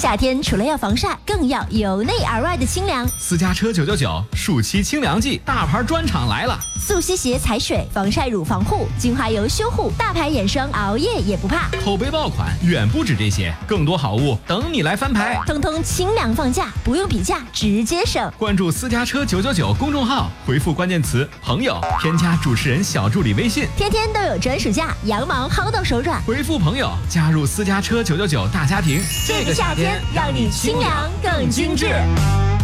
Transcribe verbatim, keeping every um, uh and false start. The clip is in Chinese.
夏天除了要防晒，更要由内而外的清凉。 私家车九九九暑期清凉季，大牌专场来了！ 速吸鞋踩水，防晒乳防护，精华油修护，大牌眼霜熬夜也不怕。 口碑爆款远不止这些，更多好物等你来翻牌。 通通清凉放价，不用比价，直接省。 关注私家车九九九公众号，回复关键词朋友，添加主持人小助理微信， 天天都有专属价，羊毛薅到手软。 回复朋友，加入私家车九九九大家庭。 这个夏天让你清凉更精致。